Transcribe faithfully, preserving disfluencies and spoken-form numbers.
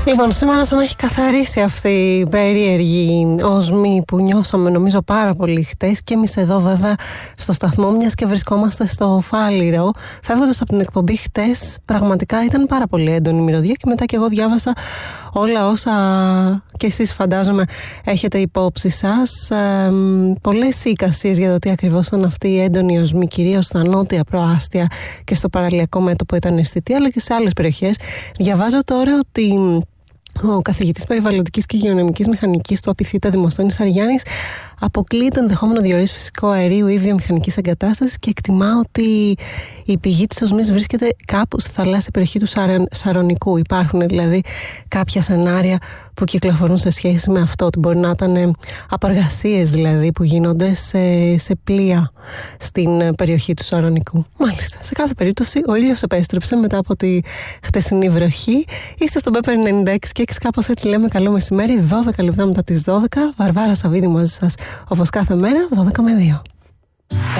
Λοιπόν, σήμερα σαν να έχει καθαρίσει αυτή η περίεργη οσμή που νιώσαμε νομίζω πάρα πολύ χτες και εμείς εδώ βέβαια στο σταθμό, μιας και βρισκόμαστε στο Φάληρο. Φεύγοντας από την εκπομπή χτες, πραγματικά ήταν πάρα πολύ έντονη η μυρωδιά και μετά και εγώ διάβασα όλα όσα και εσείς φαντάζομαι έχετε υπόψη σας. Ε, πολλές εικασίες για το τι ακριβώς ήταν αυτή η έντονη οσμή, κυρίως στα νότια προάστια και στο παραλιακό μέτωπο ήταν αισθητή, αλλά και σε άλλες περιοχές. Διαβάζω τώρα ότι ο καθηγητής περιβαλλοντικής και γεωνομικής μηχανικής του Απιθύτα Δημοσθένης Αργιάννης αποκλείει το ενδεχόμενο διορρήσεις φυσικού αερίου ή βιομηχανικής εγκατάστασης και εκτιμά ότι η πηγή της οσμής βρίσκεται κάπου στη θαλάσσια περιοχή του Σαρονικού. Υπάρχουν δηλαδή κάποια σενάρια που κυκλοφορούν σε σχέση με αυτό, ότι μπορεί να ήταν απαργασίες δηλαδή που γίνονται σε, σε πλοία στην περιοχή του Σαρονικού. Μάλιστα, σε κάθε περίπτωση ο ήλιος επέστρεψε μετά από τη χτεσινή βροχή. Είστε στον Πέπερ ενενήντα έξι και έξι, κάπως έτσι λέμε καλό μεσημέρι, δώδεκα λεπτά μετά τις δώδεκα. Βαρβάρα Σαββίδη μαζί σας όπως κάθε μέρα, δώδεκα με δύο.